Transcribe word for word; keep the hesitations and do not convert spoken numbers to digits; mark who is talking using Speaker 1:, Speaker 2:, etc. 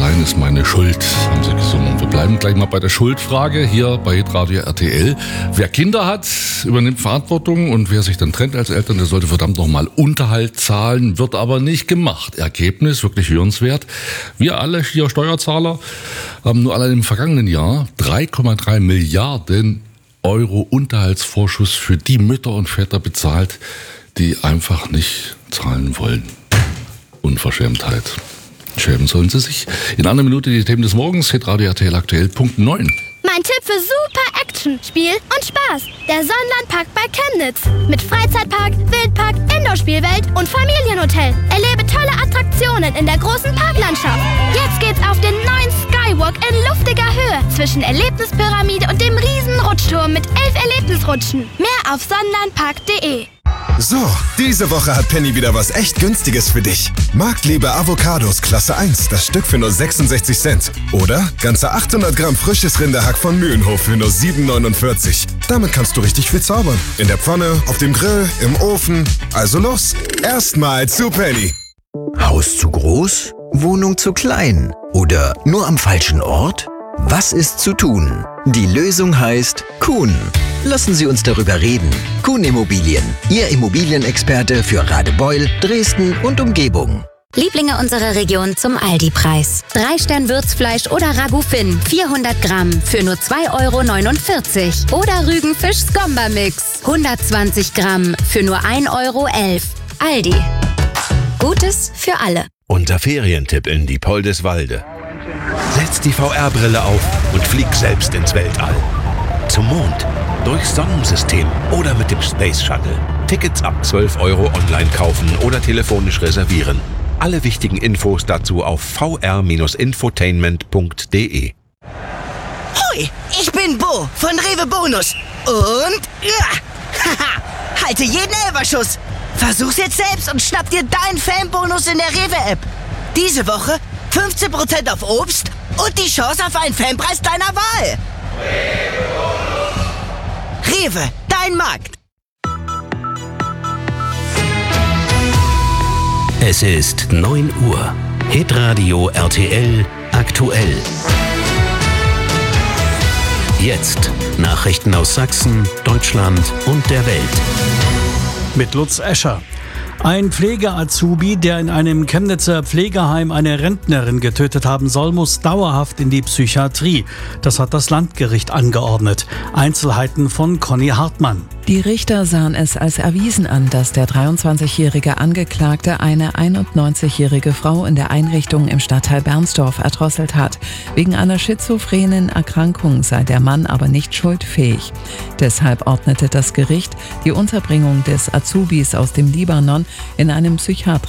Speaker 1: allein ist meine Schuld, haben sie gesungen. Wir bleiben gleich mal bei der Schuldfrage hier bei Hitradio R T L. Wer Kinder hat, übernimmt Verantwortung und wer sich dann trennt als Eltern, der sollte verdammt nochmal Unterhalt zahlen, wird aber nicht gemacht. Ergebnis, wirklich hörenswert. Wir alle hier Steuerzahler haben nur allein im vergangenen Jahr drei Komma drei Milliarden Euro Unterhaltsvorschuss für die Mütter und Väter bezahlt, die einfach nicht zahlen wollen. Unverschämtheit. Schämen sollen sie sich. In einer Minute die Themen des Morgens, Hitradio R T L aktuell, Punkt neun.
Speaker 2: Mein Tipp für super Action, Spiel und Spaß. Der Sonnenlandpark bei Chemnitz. Mit Freizeitpark, Wildpark, Indoor-Spielwelt und Familienhotel. Erlebe tolle Attraktionen in der großen Parklandschaft. Jetzt geht's auf den neuen Skywalk in luftiger Höhe zwischen Erlebnispyramide und dem riesen Rutschturm mit elf Erlebnisrutschen. Mehr auf sonnenlandpark punkt de.
Speaker 3: So, diese Woche hat Penny wieder was echt Günstiges für dich. Marktliebe Avocados Klasse eins, das Stück für nur sechsundsechzig Cent. Oder ganze achthundert Gramm frisches Rinderhack von Mühlenhof für nur sieben neunundvierzig. Damit kannst du richtig viel zaubern. In der Pfanne, auf dem Grill, im Ofen. Also los, erstmal zu Penny.
Speaker 4: Haus zu groß? Wohnung zu klein? Oder nur am falschen Ort? Was ist zu tun? Die Lösung heißt Kuhn. Lassen Sie uns darüber reden. Kuhn Immobilien, Ihr Immobilienexperte für Radebeul, Dresden und Umgebung.
Speaker 5: Lieblinge unserer Region zum Aldi-Preis. Drei Stern Würzfleisch oder Ragout Finn, vierhundert Gramm für nur zwei Euro neunundvierzig. Oder Rügenfisch Skomba-Mix, hundertzwanzig Gramm für nur ein Euro elf. Aldi. Gutes für alle.
Speaker 6: Unser Ferientipp in Diepoldeswalde. Setz die V R-Brille auf und flieg selbst ins Weltall. Zum Mond, durchs Sonnensystem oder mit dem Space Shuttle. Tickets ab zwölf Euro online kaufen oder telefonisch reservieren. Alle wichtigen Infos dazu auf v r Bindestrich infotainment punkt de.
Speaker 7: Hoi, ich bin Bo von Rewe Bonus. Und ja, haha, halte jeden Elferschuss. Versuch's jetzt selbst und schnapp dir deinen Fanbonus in der Rewe-App. Diese Woche fünfzehn Prozent auf Obst und die Chance auf einen Fanpreis deiner Wahl. Rewe, dein Markt.
Speaker 8: Es ist neun Uhr. Hitradio R T L aktuell. Jetzt Nachrichten aus Sachsen, Deutschland und der Welt.
Speaker 9: Mit Lutz Escher. Ein Pflege-Azubi, der in einem Chemnitzer Pflegeheim eine Rentnerin getötet haben soll, muss dauerhaft in die Psychiatrie. Das hat das Landgericht angeordnet. Einzelheiten von Conny Hartmann.
Speaker 10: Die Richter sahen es als erwiesen an, dass der dreiundzwanzigjährige Angeklagte eine einundneunzigjährige Frau in der Einrichtung im Stadtteil Bernsdorf erdrosselt hat. Wegen einer schizophrenen Erkrankung sei der Mann aber nicht schuldfähig. Deshalb ordnete das Gericht die Unterbringung des Azubis aus dem Libanon in einem Psychiatrischen